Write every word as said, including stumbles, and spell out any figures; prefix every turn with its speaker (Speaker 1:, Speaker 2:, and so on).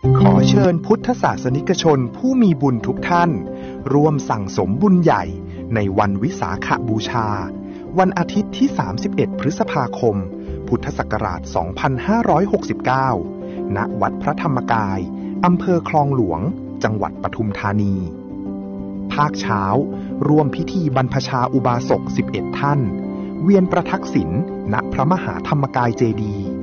Speaker 1: ขอเชิญพุทธศาสนิกชนผู้มีบุญทุกท่านร่วมสั่งสมบุญใหญ่ในวันวิสาขบูชาวันอาทิตย์ที่สามสิบเอ็ดพฤษภาคมพุทธศักราชสองพันห้าร้อยหกสิบเก้าณวัดพระธรรมกายอำเภอคลองหลวงจังหวัดปทุมธานีภาคเช้าร่วมพิธีบรรพชาอุบาสกสิบเอ็ดท่านเวียนประทักษิณณพระมหาธรรมกายเจดีย์